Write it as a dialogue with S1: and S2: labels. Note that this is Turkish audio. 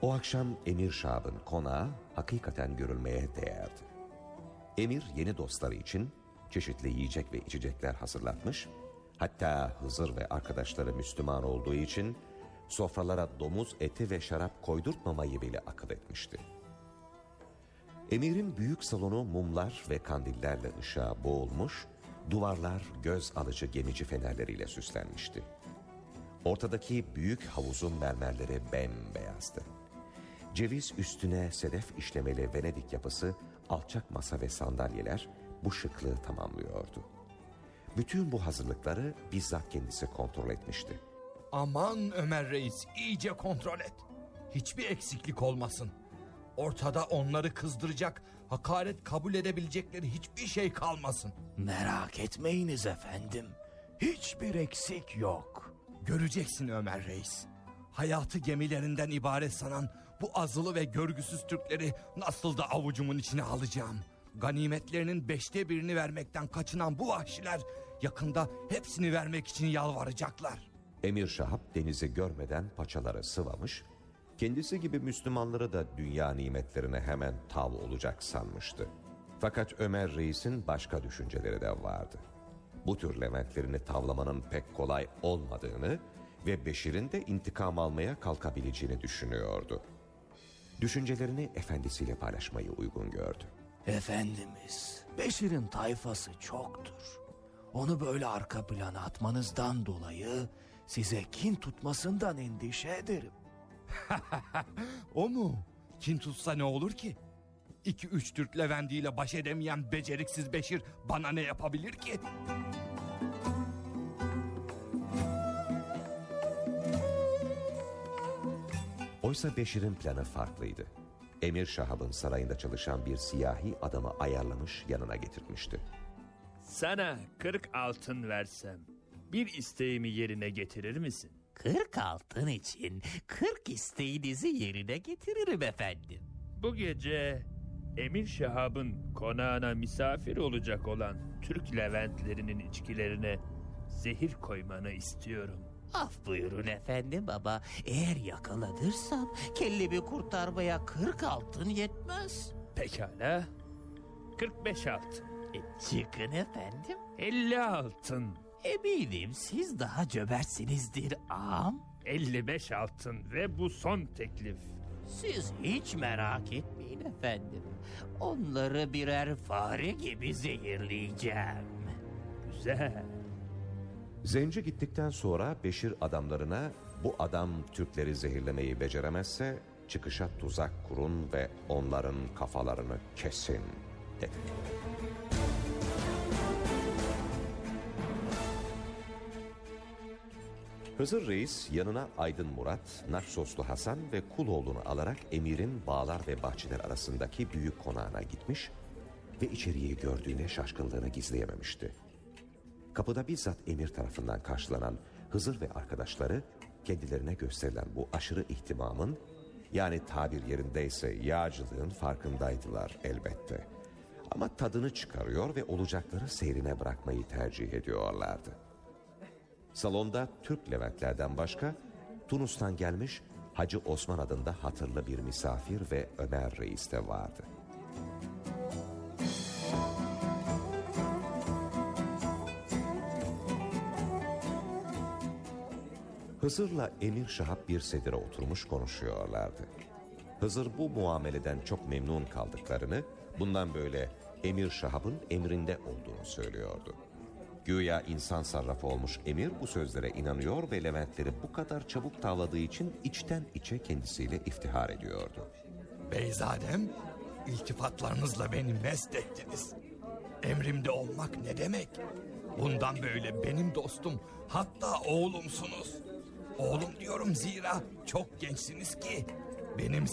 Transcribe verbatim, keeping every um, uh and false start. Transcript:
S1: O akşam Emir Şahab'ın konağı hakikaten görülmeye değerdi. Emir yeni dostları için çeşitli yiyecek ve içecekler hazırlatmış, hatta Hızır ve arkadaşları Müslüman olduğu için sofralara domuz eti ve şarap koydurtmamayı bile akıl etmişti. Emir'in büyük salonu mumlar ve kandillerle ışığa boğulmuş, duvarlar göz alıcı gemici fenerleriyle süslenmişti. Ortadaki büyük havuzun mermerleri bembeyazdı. Ceviz üstüne sedef işlemeli Venedik yapısı alçak masa ve sandalyeler bu şıklığı tamamlıyordu. Bütün bu hazırlıkları bizzat kendisi kontrol etmişti.
S2: Aman Ömer Reis, iyice kontrol et. Hiçbir eksiklik olmasın. Ortada onları kızdıracak, hakaret kabul edebilecekleri hiçbir şey kalmasın.
S3: Merak etmeyiniz efendim. Hiçbir eksik yok.
S2: Göreceksin Ömer Reis. Hayatı gemilerinden ibaret sanan bu azılı ve görgüsüz Türkleri nasıl da avucumun içine alacağım. Ganimetlerinin beşte birini vermekten kaçınan bu vahşiler yakında hepsini vermek için yalvaracaklar.
S1: Emir Şahap denizi görmeden paçaları sıvamış, kendisi gibi Müslümanları da dünya nimetlerine hemen tav olacak sanmıştı. Fakat Ömer Reis'in başka düşünceleri de vardı. Bu tür Leventlerini tavlamanın pek kolay olmadığını ve Beşir'in de intikam almaya kalkabileceğini düşünüyordu. Düşüncelerini efendisiyle paylaşmayı uygun gördü.
S3: Efendimiz, Beşir'in tayfası çoktur. Onu böyle arka plana atmanızdan dolayı size kin tutmasından endişe ederim.
S2: O mu? Kin tutsa ne olur ki? İki üç Türk Levendiyle baş edemeyen beceriksiz Beşir bana ne yapabilir ki?
S1: Oysa Beşir'in planı farklıydı. Emir Şahab'ın sarayında çalışan bir siyahi adamı ayarlamış, yanına getirmişti.
S4: Sana kırk altın versem bir isteğimi yerine getirir misin?
S5: Kırk altın için kırk isteğinizi yerine getiririm efendim.
S4: Bu gece Emir Şahab'ın konağına misafir olacak olan Türk Leventlerinin içkilerine zehir koymanı istiyorum.
S5: Af buyurun efendim ama eğer yakalanırsam kellemi kurtarmaya kırk altın yetmez.
S4: Pekala, kırk beş altın.
S5: E, çıkın efendim.
S4: elli altın.
S5: Eminim siz daha cömertsinizdir ağam.
S4: elli beş altın ve bu son teklif.
S5: Siz hiç merak etmeyin efendim. Onları birer fare gibi zehirleyeceğim.
S4: Güzel.
S1: Zenci gittikten sonra Beşir adamlarına bu adam Türkleri zehirlemeyi beceremezse çıkışa tuzak kurun ve onların kafalarını kesin dedi. Hızır Reis yanına Aydın Murat, Naksoslu Hasan ve Kuloğlu'nu alarak emirin bağlar ve bahçeler arasındaki büyük konağına gitmiş ve içeriği gördüğüne şaşkınlığını gizleyememişti. Kapıda bizzat emir tarafından karşılanan Hızır ve arkadaşları kendilerine gösterilen bu aşırı ihtimamın, yani tabir yerindeyse yağcılığın farkındaydılar elbette. Ama tadını çıkarıyor ve olacakları seyrine bırakmayı tercih ediyorlardı. Salonda Türk Leventlerden başka Tunus'tan gelmiş Hacı Osman adında hatırlı bir misafir ve Ömer Reis de vardı. Hızır'la Emir Şahap bir sedire oturmuş konuşuyorlardı. Hızır bu muameleden çok memnun kaldıklarını, bundan böyle Emir Şahab'ın emrinde olduğunu söylüyordu. Güya insan sarrafı olmuş emir bu sözlere inanıyor ve Leventleri bu kadar çabuk tavladığı için içten içe kendisiyle iftihar ediyordu.
S2: Beyzadem, iltifatlarınızla beni mest ettiniz. Emrimde olmak ne demek? Bundan böyle benim dostum, hatta oğlumsunuz. Oğlum diyorum zira çok gençsiniz ki benim